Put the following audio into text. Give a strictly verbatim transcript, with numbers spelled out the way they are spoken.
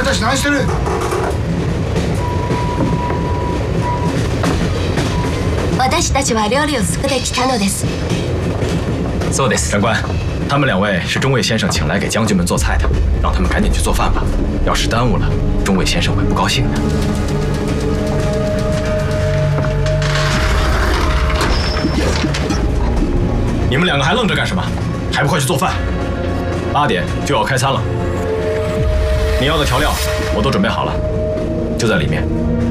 私何してる？ 私たちは料理を作ってきたのです。 そうです。长官，他们两位是中尉先生请来给将军们做菜的，让他们赶紧去做饭吧。要是耽误了，中尉先生会不高兴的。你们两个还愣着干什么？还不快去做饭！八点就要开餐了。你要的调料我都准备好了，就在里面。